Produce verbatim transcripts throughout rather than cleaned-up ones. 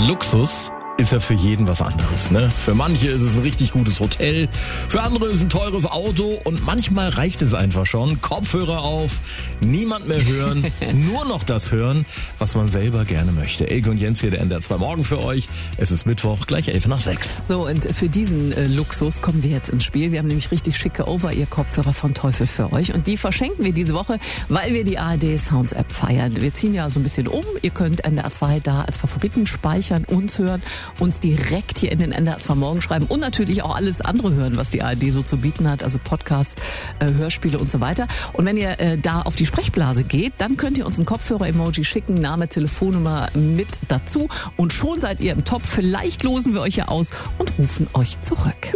Luxus ist ja für jeden was anderes, ne? Für manche ist es ein richtig gutes Hotel, für andere ist es ein teures Auto und manchmal reicht es einfach schon. Kopfhörer auf, niemand mehr hören, nur noch das hören, was man selber gerne möchte. Elke und Jens hier, der N D R zwei Morgen für euch. Es ist Mittwoch, gleich elf nach sechs. So, und für diesen äh, Luxus kommen wir jetzt ins Spiel. Wir haben nämlich richtig schicke Over-Ear-Kopfhörer von Teufel für euch und die verschenken wir diese Woche, weil wir die A R D Sounds App feiern. Wir ziehen ja so ein bisschen um. Ihr könnt N D R zwei da als Favoriten speichern, uns hören, uns direkt hier in den N D R zwei Morgen schreiben und natürlich auch alles andere hören, was die A R D so zu bieten hat, also Podcasts, äh, Hörspiele und so weiter. Und wenn ihr äh, da auf die Sprechblase geht, dann könnt ihr uns ein Kopfhörer-Emoji schicken, Name, Telefonnummer mit dazu und schon seid ihr im Topf. Vielleicht losen wir euch ja aus und rufen euch zurück.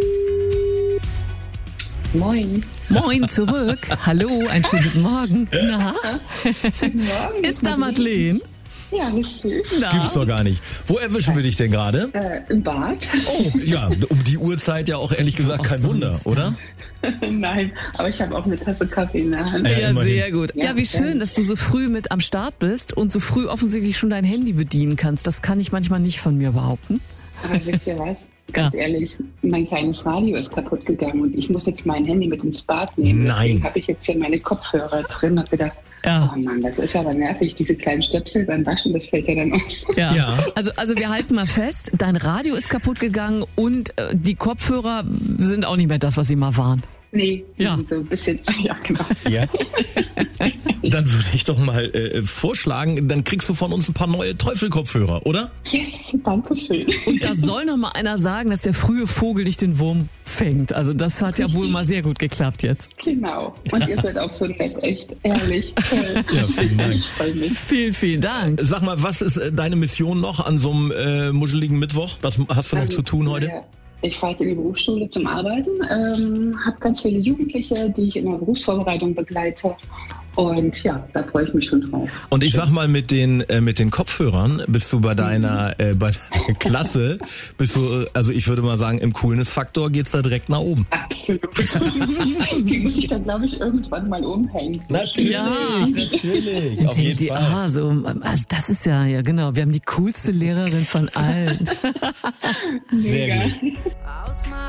Moin. Moin zurück. Hallo, einen schönen guten Morgen. Na? Guten Morgen. Ist da Madeleine? Ja, richtig. Na? Gibt's doch gar nicht. Wo erwischen wir dich denn gerade? Äh, Im Bad? Oh, ja, um die Uhrzeit ja auch ehrlich gesagt Auch kein sonst, Wunder, oder? Nein, aber ich habe auch eine Tasse Kaffee in der Hand. Ja, Ja, immerhin. sehr gut. Ja, Ja, wie schön, ja. dass du so früh mit am Start bist und so früh offensichtlich schon dein Handy bedienen kannst. Das kann ich manchmal nicht von mir behaupten. Aber wisst ihr was? Ganz Ja. ehrlich, mein kleines Radio ist kaputt gegangen und ich muss jetzt mein Handy mit ins Bad nehmen. Nein. Deswegen habe ich jetzt hier meine Kopfhörer drin und hab gedacht, Ja. oh Mann, das ist aber nervig. Diese kleinen Stöpsel beim Waschen, das fällt ja dann auf. Ja. Ja. Also, also wir halten mal fest, dein Radio ist kaputt gegangen und äh, die Kopfhörer sind auch nicht mehr das, was sie mal waren. Nee, die Ja. sind so ein bisschen, ja genau. Ja. Dann würde ich doch mal äh, vorschlagen, dann kriegst du von uns ein paar neue Teufel-Kopfhörer, oder? Yes, danke schön. Und da soll noch mal einer sagen, dass der frühe Vogel nicht den Wurm fängt. Also das hat ja wohl mal sehr gut geklappt jetzt. Genau. Und ihr seid auch so nett, echt ehrlich. Toll. Ja, vielen Dank. Ich freue mich. Vielen, vielen Dank. Sag mal, was ist äh, deine Mission noch an so einem äh, muscheligen Mittwoch? Was hast du noch Also, zu tun heute? ja, Ich fahre jetzt in die Berufsschule zum Arbeiten, ähm, habe ganz viele Jugendliche, die ich in der Berufsvorbereitung begleite. Und ja, da freue ich mich schon drauf. Und ich sag mal, mit den äh, mit den Kopfhörern bist du bei deiner äh, bei deiner Klasse, bist du, äh, also ich würde mal sagen, im Coolness-Faktor geht's da direkt nach oben. Absolut. Die muss ich dann, glaube ich, irgendwann mal umhängen. So Ja. natürlich. Auf Denkt jeden die, Fall. ah, so, also das ist ja, ja genau, wir haben die coolste Lehrerin von allen. schön. Sehr Mega. gut.